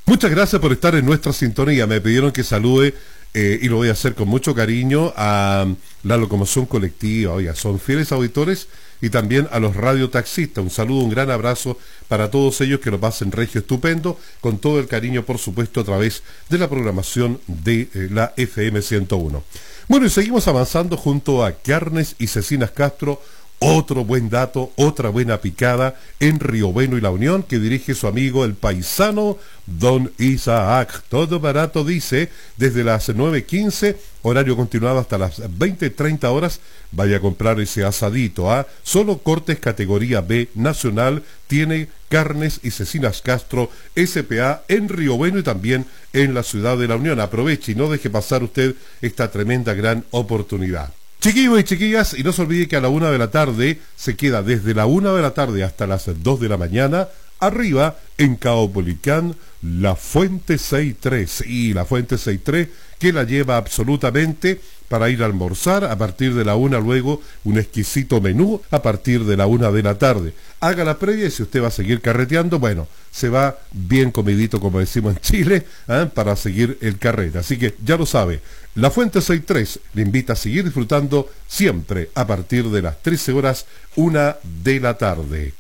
Muchas gracias por estar en nuestra sintonía. Me pidieron que salude, y lo voy a hacer con mucho cariño, a la locomoción colectiva. Oiga, son fieles auditores, y también a los radiotaxistas. Un saludo, un gran abrazo para todos ellos, que lo pasen regio estupendo, con todo el cariño, por supuesto, a través de la programación de la FM 101. Bueno, y seguimos avanzando junto a Carnes y Cecinas Castro. Otro buen dato, otra buena picada en Río Bueno y La Unión, que dirige su amigo el paisano Don Isaac. Todo barato, dice, desde las 9:15, horario continuado hasta las 20:30 horas. Vaya a comprar ese asadito, ¿ah? Solo cortes categoría B nacional tiene Carnes y Cecinas Castro S.p.A. en Río Bueno y también en la ciudad de La Unión. Aproveche y no deje pasar usted esta tremenda gran oportunidad. Chiquillos y chiquillas, y no se olvide que a la 1 de la tarde se queda desde la 1 de la tarde hasta las 2 de la mañana, arriba en Caupolicán, la Fuente 63. Y la Fuente 63 que la lleva absolutamente para ir a almorzar a partir de la 1, luego un exquisito menú a partir de la 1 de la tarde. Haga la previa y si usted va a seguir carreteando, bueno, se va bien comidito, como decimos en Chile, para seguir el carrete. Así que ya lo sabe, la Fuente 63 le invita a seguir disfrutando siempre a partir de las 13 horas, 1 de la tarde.